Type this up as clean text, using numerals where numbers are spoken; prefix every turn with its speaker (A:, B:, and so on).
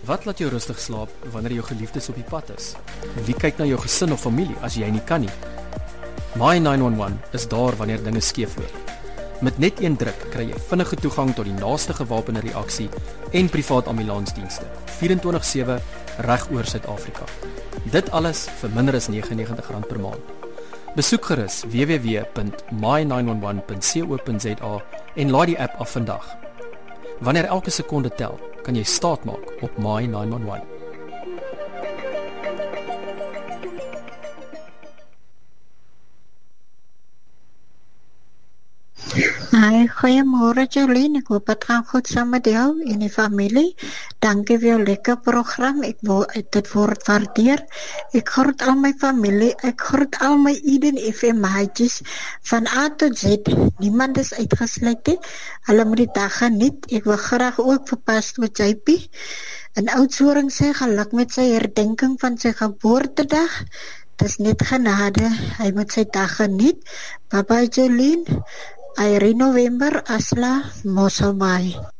A: Wat laat jou rustig slaap wanneer jou geliefdes op die pad is? Wie kyk na jou gesin of familie as jy nie kan nie? My 911 is daar wanneer dinge skeef loop. Met net een druk kry jy vinnige toegang tot die naaste gewapende reaksie en privaat ambulansdienste 24/7 reg oor Suid-Afrika. Dit alles vir minder as R99 per maand. Besoek gerus www.my911.co.za en laai die app af vandag. Wanneer elke sekonde tel, kan jy staat maak op My 911.
B: Hi, goeiemôre Jolien, ek hoop het gaan goed saam met jou en die familie. Dankie vir jou lekker program, dit word waardeer. Ek groet al my familie, ek groet al my Eden FM maatjies van A tot Z. Niemand is uitgesluit nie. Hulle moet die dag geniet. Ek wil graag ook vir Pastor JP in Oudtshoorn sê geluk met sy herdenking van sy geboortedag. Dis net genade, hy moet sy dag geniet. Bye bye Jolien. Irene November, Asla, Mosselbaai.